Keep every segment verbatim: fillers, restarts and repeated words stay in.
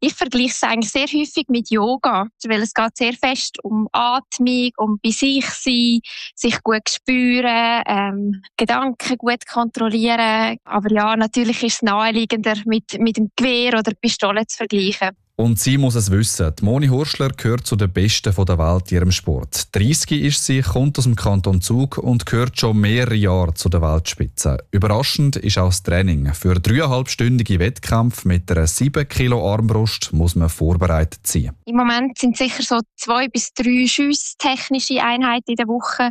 Ich vergleiche es eigentlich sehr häufig mit Yoga, weil es geht sehr fest um Atmung, um bei sich sein, sich gut spüren, ähm, Gedanken gut kontrollieren. Aber ja, natürlich ist es naheliegender, mit, mit dem Gewehr oder Pistole zu vergleichen. Und sie muss es wissen. Die Moni Hurschler gehört zu den Besten der Welt in ihrem Sport. dreißig ist sie, kommt aus dem Kanton Zug und gehört schon mehrere Jahre zu der Weltspitze. Überraschend ist auch das Training. Für dreieinhalbstündige Wettkämpfe mit einer sieben Kilo Armbrust muss man vorbereitet sein. Im Moment sind sicher so zwei bis drei schiesstechnische Einheiten in der Woche.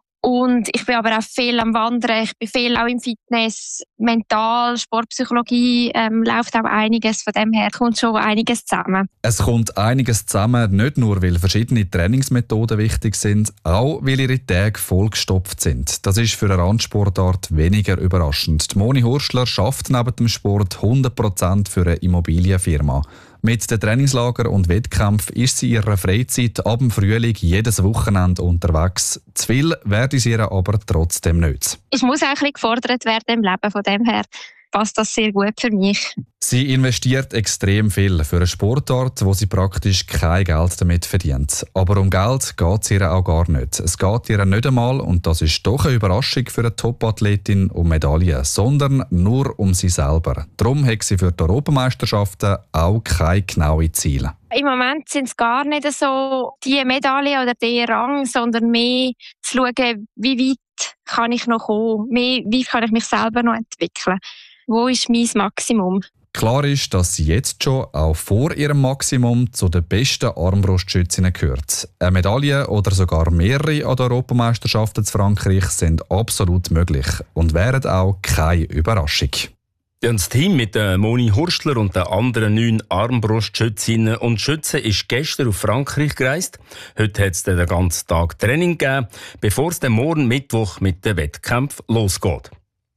Und ich bin aber auch viel am Wandern, ich bin viel auch im Fitness, mental, Sportpsychologie, ähm, läuft auch einiges. Von dem her kommt schon einiges zusammen. Es kommt einiges zusammen, nicht nur, weil verschiedene Trainingsmethoden wichtig sind, auch weil ihre Tage vollgestopft sind. Das ist für eine Randsportart weniger überraschend. Die Moni Hurschler arbeitet neben dem Sport hundert Prozent für eine Immobilienfirma. Mit den Trainingslagern und Wettkämpfen ist sie in ihrer Freizeit ab dem Frühling jedes Wochenende unterwegs. Zu viel werde sie ihr aber trotzdem nicht. Ich muss auch ein bisschen gefordert werden im Leben, von dem her passt das sehr gut für mich. Sie investiert extrem viel für eine Sportart, wo sie praktisch kein Geld damit verdient. Aber um Geld geht es ihr auch gar nicht. Es geht ihr nicht einmal, und das ist doch eine Überraschung für eine Top-Athletin, um Medaillen, sondern nur um sie selber. Darum hat sie für die Europameisterschaften auch keine genauen Ziele. Im Moment sind es gar nicht so die Medaille oder der Rang, sondern mehr zu schauen, wie weit kann ich noch kommen, mehr, wie kann ich mich selber noch entwickeln. Wo ist mein Maximum? Klar ist, dass sie jetzt schon, auch vor ihrem Maximum, zu den besten Armbrustschützinnen gehört. Eine Medaille oder sogar mehrere an den Europameisterschaften in Frankreich sind absolut möglich und wären auch keine Überraschung. Das Team mit der Moni Hurschler und den anderen neun Armbrustschützinnen und Schützen ist gestern auf Frankreich gereist. Heute hat es den ganzen Tag Training gegeben, bevor es dann morgen Mittwoch mit dem Wettkampf losgeht.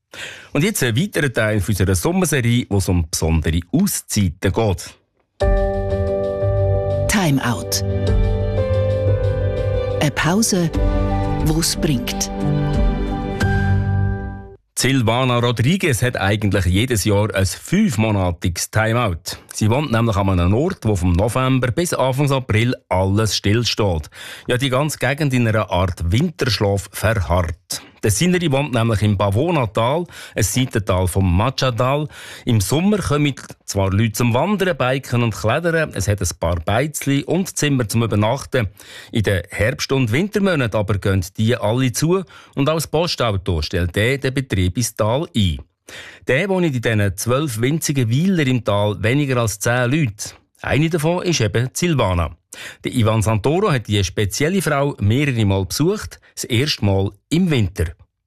Und jetzt ein weiterer Teil unserer Sommerserie, wo es um besondere Auszeiten geht. Time Out. Eine Pause, die es bringt. Silvana Rodriguez hat eigentlich jedes Jahr ein fünfmonatiges Timeout. Sie wohnt nämlich an einem Ort, wo vom November bis Anfang April alles stillsteht. Ja, die ganze Gegend in einer Art Winterschlaf verharrt. Der Sineri wohnt nämlich im Pavona-Tal, ein Seitental vom Machadal. Im Sommer kommen zwar Leute zum Wandern, Biken und Klettern, es hat ein paar Beizli und Zimmer zum Übernachten. In den Herbst- und Wintermonaten aber gehen die alle zu und als Postauto stellt der den Betrieb ins Tal ein. Der wohnt in diesen zwölf winzigen Weiler im Tal weniger als zehn Leute. Eine davon ist eben Silvana. Der Ivan Santoro hat diese spezielle Frau mehrere Mal besucht, das erste Mal im Winter.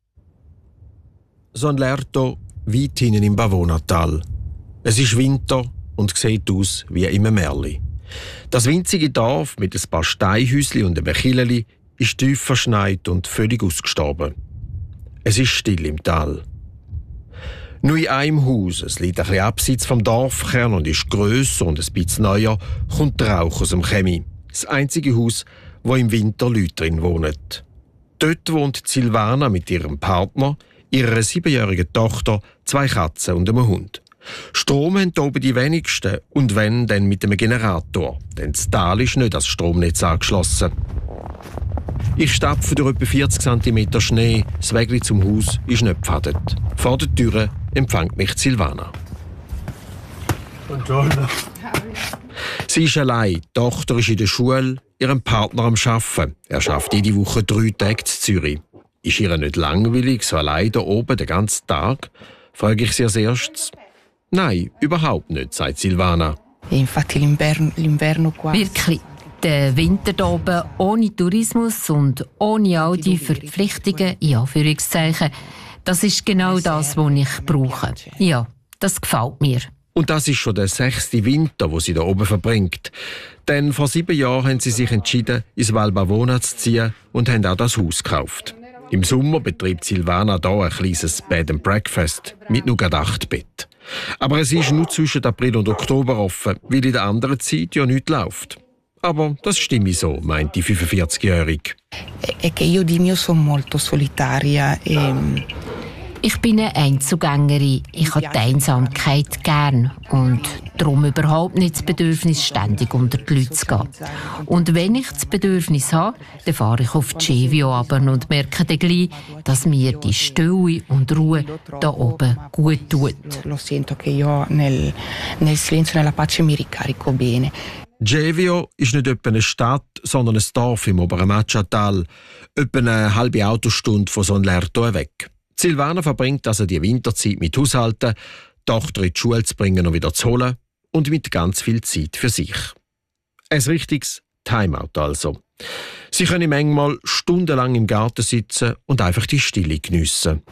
San Lerto, weit hinten im Pavona-Tal. Es ist Winter und sieht aus wie im Märli. Das winzige Dorf mit ein paar Steinhäuschen und einem Killeli ist tief verschneit und völlig ausgestorben. Es ist still im Tal. Nur in einem Haus, es liegt ein bisschen abseits vom Dorfkern und ist grösser und ein bisschen neuer, kommt der Rauch aus dem Chemie. Das einzige Haus, wo im Winter Leute drin wohnen. Dort wohnt Silvana mit ihrem Partner, ihrer siebenjährigen Tochter, zwei Katzen und einem Hund. Strom haben hier oben die wenigsten und wenn, dann mit einem Generator, denn das Tal ist nicht als Stromnetz angeschlossen. Ich stapfe durch etwa vierzig Zentimeter Schnee, das Weg zum Haus ist nicht gepfadet. Vor der Tür empfängt mich Silvana. Buongiorno. Sie ist allein, die Tochter ist in der Schule, ihrem Partner am Arbeiten. Er arbeitet jede Woche drei Tage in Zürich. Ist ihr nicht langweilig, so allein da oben den ganzen Tag? Frage ich sie als erstes. Nein, überhaupt nicht, sagt Silvana. Wirklich. Der Winter hier oben ohne Tourismus und ohne all die Verpflichtungen, in Anführungszeichen, das ist genau das, was ich brauche. Ja, das gefällt mir. Und das ist schon der sechste Winter, wo sie da oben verbringt. Denn vor sieben Jahren haben sie sich entschieden, ins Val Pavona zu ziehen und haben auch das Haus gekauft. Im Sommer betreibt Silvana hier ein kleines Bed and Breakfast mit nur gerade acht Betten. Aber es ist nur zwischen April und Oktober offen, weil in der anderen Zeit ja nichts läuft. Aber das stimme so, meint die fünfundvierzigjährige. È che io di mio sono molto solitaria e Ich bin eine Einzelgängerin. Ich habe die Einsamkeit gern und darum überhaupt nicht das Bedürfnis, ständig unter die Leute zu gehen. Und wenn ich das Bedürfnis habe, dann fahre ich auf die Cevio runter und merke dann gleich, dass mir die Stille und Ruhe da oben gut tut. Lo sento che io nel, nel silenzio e nella pace mi ricarico bene. Cevio ist nicht etwa eine Stadt, sondern ein Dorf im oberen Macciatal, etwa eine halbe Autostunde von Sonlerto weg. Silvana verbringt also die Winterzeit mit Haushalten, die Tochter in die Schule zu bringen und wieder zu holen und mit ganz viel Zeit für sich. Ein richtiges Timeout also. Sie können manchmal stundenlang im Garten sitzen und einfach die Stille geniessen.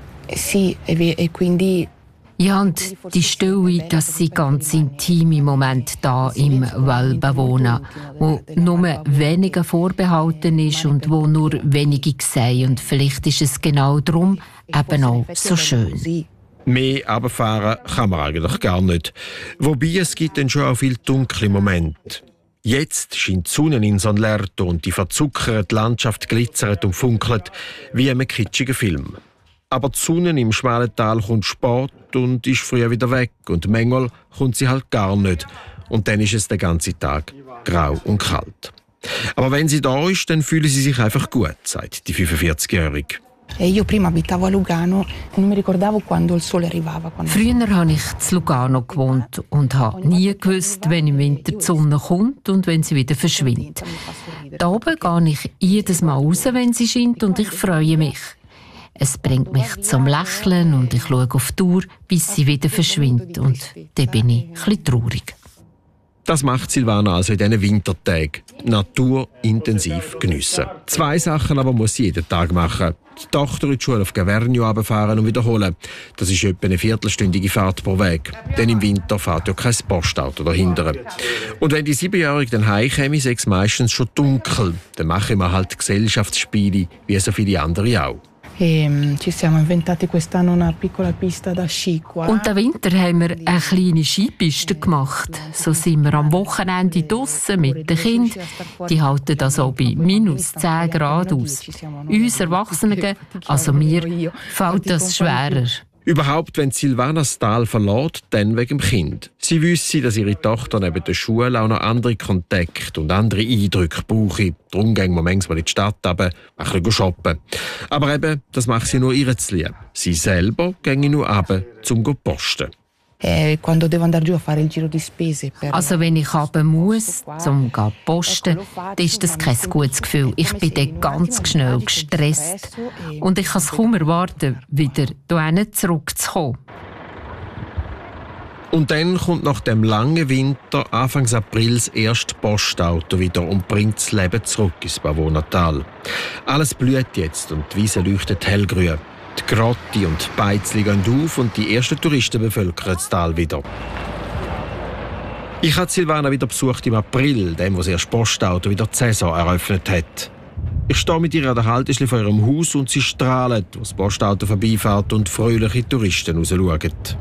Sì, e quindi Ja, und die Stille, das sind ganz intime Momente da im Val Bavona, wo nur wenigen vorbehalten ist und wo nur wenige sehen. Und vielleicht ist es genau darum eben auch so schön. Mehr runterfahren kann man eigentlich gar nicht. Wobei es gibt dann schon auch viele dunkle Momente. Jetzt scheint die Sonne in Sonlerto und die verzuckerte Landschaft glitzert und funkelt wie in einem kitschigen Film. Aber die Sonne im schmalen Tal kommt spät und ist früh wieder weg. Und manchmal kommt sie halt gar nicht. Und dann ist es den ganzen Tag grau und kalt. Aber wenn sie da ist, dann fühlen sie sich einfach gut, sagt die fünfundvierzigjährige. Io prima abitavo a Lugano e non mi ricordavo quando il sole arrivava. Früher habe ich in Lugano gewohnt und habe nie gewusst, wenn im Winter die Sonne kommt und wenn sie wieder verschwindet. Da oben gehe ich jedes Mal raus, wenn sie scheint, und ich freue mich. Es bringt mich zum Lächeln und ich schaue auf die Uhr, bis sie wieder verschwindet. Und dann bin ich ein bisschen traurig. Das macht Silvana also in diesen Wintertagen. Natur intensiv geniessen. Zwei Sachen aber muss sie jeden Tag machen. Die Tochter in die Schule auf Gavernio runterfahren und wiederholen. Das ist etwa eine viertelstündige Fahrt pro Weg. Denn im Winter fährt ja kein Postauto dahinter. Und wenn die Siebenjährige dann heimkäme, sei es meistens schon dunkel. Dann machen wir halt Gesellschaftsspiele, wie so viele andere auch. E ci siamo inventati quest'anno una piccola pista da sci qua. Und den Winter haben wir eine kleine Skipiste gemacht. So sind wir am Wochenende draussen mit den Kindern. Die halten das auch bei minus zehn Grad aus. Uns Erwachsenen, also mir, fällt das schwerer. Überhaupt, wenn Silvana das Tal verlässt, dann wegen dem Kind. Sie wüsste, dass ihre Tochter neben der Schule auch noch andere Kontakte und andere Eindrücke brauche. Darum gehen wir manchmal in die Stadt runter, ein bisschen shoppen. Aber eben, das macht sie nur ihr zu lieb. Sie selber ginge nur runter, um zu posten. Eh, quando devo andare giù a fare il giro di spese per... Also wenn ich runter muss, um zu posten, dann ist das kein gutes Gefühl. Ich bin dann ganz schnell gestresst. Und ich kann es kaum erwarten, wieder hierhin zurückzukommen. Und dann kommt nach dem langen Winter Anfang April das erste Postauto wieder und bringt das Leben zurück ins Pavonatal. Alles blüht jetzt und die Wiese leuchtet hellgrün. Die Grotti und die Beizli gehen auf und die ersten Touristen bevölkern das Tal wieder. Ich habe Silvana wieder besucht im April, dem, wo das erste Postauto wieder die Saison eröffnet hat. Ich stehe mit ihr an der Haltestelle vor ihrem Haus und sie strahlt, als das Postauto vorbeifährt und fröhliche Touristen rausschauen.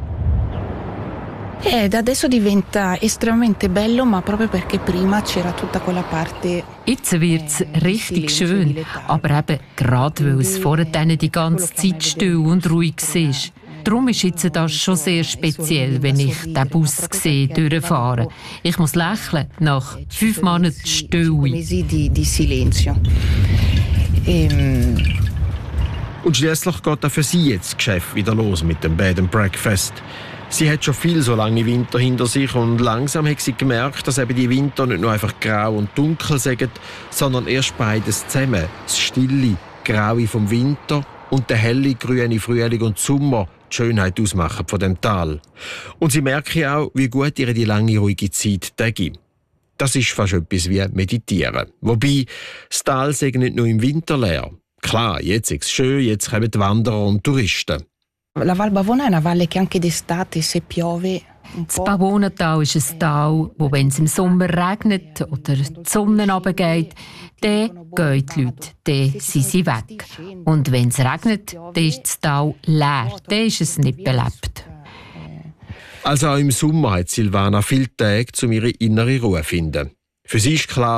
Eh, da adesso diventa estremamente bello, ma proprio perché prima c'era tutta quella parte. Jetzt wird es richtig schön, aber eben gerade weil es vorher die ganze Zeit still und ruhig war. Darum ist jetzt das schon sehr speziell, wenn ich den Bus sehe, durchfahren. Ich muss lächeln nach fünf Monaten Stille. Di, di silenzio. Ehm. Und schließlich geht auch für sie jetzt das Geschäft wieder los mit dem Bed and Breakfast. Sie hat schon viel so lange Winter hinter sich und langsam hat sie gemerkt, dass eben die Winter nicht nur einfach grau und dunkel sind, sondern erst beides zusammen, das stille Graue vom Winter und der helle grüne Frühling und Sommer, die Schönheit ausmachen von dem Tal. Und sie merkt auch, wie gut ihr die lange ruhige Zeit gibt. Das ist fast etwas wie Meditieren. Wobei, das Tal sei nicht nur im Winter leer. Klar, jetzt ist es schön, jetzt kommen die Wanderer und Touristen. La Val Bavona è una valle che anche d'estate, se piove. Das Pavonatal ist ein Tal, wo, wenn es im Sommer regnet oder die Sonne runtergeht, dann gehen die Leute, dann sind sie weg. Und wenn es regnet, dann ist das Tal leer, dann ist es nicht belebt. Also auch im Sommer hat Silvana viele Tage, um ihre innere Ruhe zu finden. Für sie ist klar,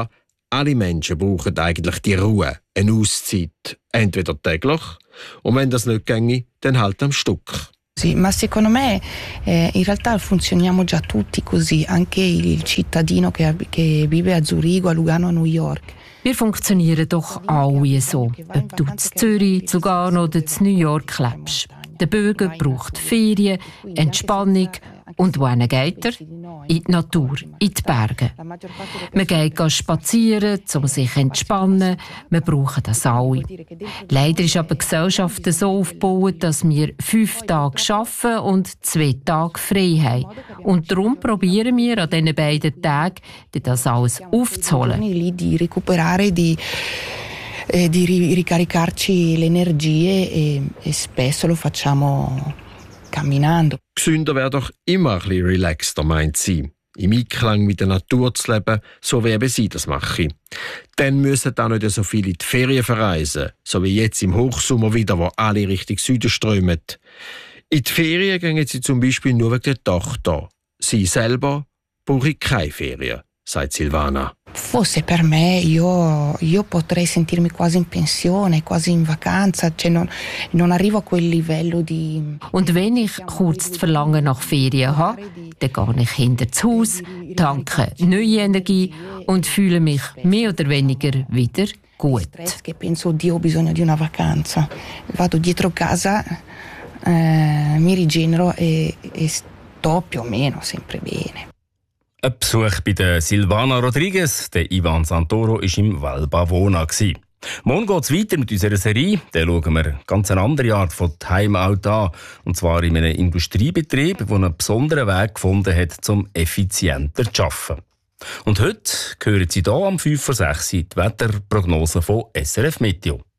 Alle Menschen brauchen eigentlich die Ruhe, eine Auszeit, entweder täglich und wenn das nicht ginge, dann halt am Stück. Sì, ma secondo me eh, in realtà funzioniamo già tutti così, anche il cittadino che, che vive a Zurigo, a Lugano, a New York. Wir funktionieren doch alle so, ob du in Zürich, Lugano oder in New York lebst. Der Bürger braucht Ferien, Entspannung. Und wohin geht er? In die Natur, in die Berge. Man geht spazieren, um sich zu entspannen. Wir brauchen das alle. Leider ist aber die Gesellschaft so aufgebaut, dass wir fünf Tage arbeiten und zwei Tage frei haben. Und darum probieren wir an diesen beiden Tagen, das alles aufzuholen. Di recuperare, di, eh, di ricaricarci le energie e, e spesso lo facciamo camminando. Gesünder wäre doch immer ein bisschen relaxter, meint sie. Im Einklang mit der Natur zu leben, so wie eben sie das machen. Dann müssen auch nicht so viele in die Ferien verreisen, so wie jetzt im Hochsommer wieder, wo alle Richtung Süden strömen. In die Ferien gehen sie zum Beispiel nur wegen der Tochter. Sie selber brauchen keine Ferien, sagt Silvana. Fosse per me, io, io potrei sentirmi quasi in pensione, quasi in vacanza, cioè non, non arrivo a quel livello di... Und wenn ich kurz das Verlangen nach Ferien habe, dann gehe ich hinter das Haus, tanke neue Energie und fühle mich mehr oder weniger wieder gut. Che penso, Dio, ho bisogno di una vacanza. Vado dietro casa, eh, mi rigenero e, e sto più o meno sempre bene. Ein Besuch bei der Silvana Rodriguez. Der Ivan Santoro war im Val Bavona. Morgen geht es weiter mit unserer Serie. Da schauen wir eine ganz andere Art von Timeout an. Und zwar in einem Industriebetrieb, der einen besonderen Weg gefunden hat, um effizienter zu arbeiten. Und heute hören Sie hier am fünf vor sechs die Wetterprognose von S R F Meteo.